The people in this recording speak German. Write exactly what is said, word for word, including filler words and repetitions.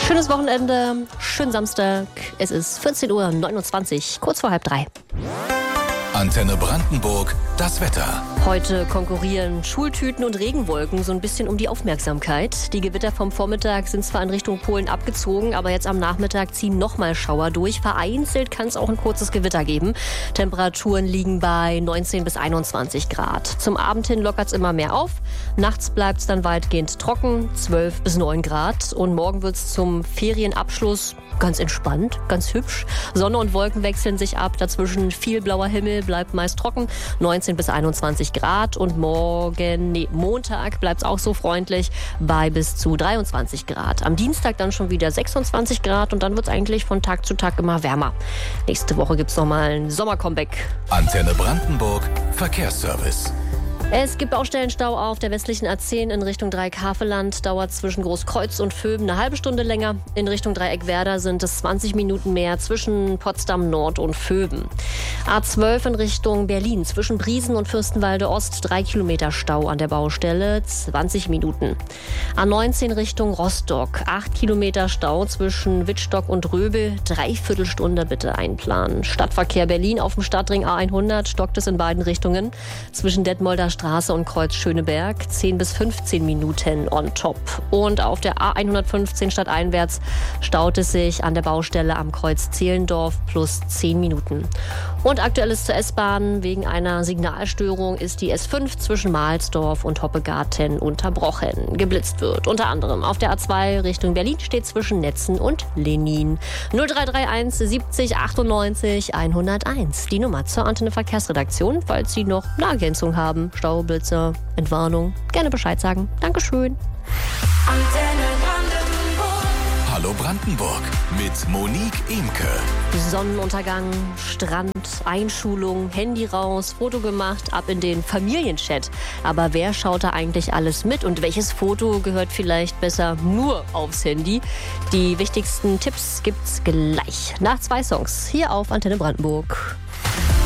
Schönes Wochenende, schönen Samstag. Es ist vierzehn Uhr neunundzwanzig, kurz vor halb drei. Antenne Brandenburg, das Wetter. Heute konkurrieren Schultüten und Regenwolken so ein bisschen um die Aufmerksamkeit. Die Gewitter vom Vormittag sind zwar in Richtung Polen abgezogen, aber jetzt am Nachmittag ziehen nochmal Schauer durch. Vereinzelt kann es auch ein kurzes Gewitter geben. Temperaturen liegen bei neunzehn bis einundzwanzig Grad. Zum Abend hin lockert es immer mehr auf. Nachts bleibt es dann weitgehend trocken, zwölf bis neun Grad. Und morgen wird es zum Ferienabschluss ganz entspannt, ganz hübsch. Sonne und Wolken wechseln sich ab. Dazwischen viel blauer Himmel, bleibt meist trocken. neunzehn bis einundzwanzig Grad. Und morgen, nee, Montag bleibt es auch so freundlich bei bis zu dreiundzwanzig Grad. Am Dienstag dann schon wieder sechsundzwanzig Grad. Und dann wird es eigentlich von Tag zu Tag immer wärmer. Nächste Woche gibt es nochmal ein Sommercomeback. Antenne Brandenburg, Verkehrsservice. Es gibt Baustellenstau auf der westlichen A zehn in Richtung Dreieck-Havelland. Dauert zwischen Großkreuz und Vöben eine halbe Stunde länger. In Richtung Dreieck-Werder sind es zwanzig Minuten mehr zwischen Potsdam Nord und Vöben. A zwölf in Richtung Berlin zwischen Briesen und Fürstenwalde Ost. Drei Kilometer Stau an der Baustelle, zwanzig Minuten. A neunzehn Richtung Rostock. Acht Kilometer Stau zwischen Wittstock und Röbel. Dreiviertel Stunde bitte einplanen. Stadtverkehr Berlin auf dem Stadtring A hundert stockt es in beiden Richtungen. Zwischen Detmolder Straße und Kreuz Schöneberg, zehn bis fünfzehn Minuten on top. Und auf der A hundertfünfzehn stadteinwärts staut es sich an der Baustelle am Kreuz Zehlendorf plus zehn Minuten. Und aktuelles zur S-Bahn. Wegen einer Signalstörung ist die S fünf zwischen Mahlsdorf und Hoppegarten unterbrochen. Geblitzt wird unter anderem auf der A zwei Richtung Berlin steht zwischen Netzen und Lenin. null drei drei eins siebzig achtundneunzig hunderteins. Die Nummer zur Antenne Verkehrsredaktion, falls Sie noch eine Ergänzung haben. Staublitzer, Entwarnung, gerne Bescheid sagen. Dankeschön. Antenne Brandenburg. Hallo Brandenburg mit Monique Imke. Sonnenuntergang, Strand, Einschulung, Handy raus, Foto gemacht, ab in den Familienchat. Aber wer schaut da eigentlich alles mit und welches Foto gehört vielleicht besser nur aufs Handy? Die wichtigsten Tipps gibt's gleich nach zwei Songs hier auf Antenne Brandenburg.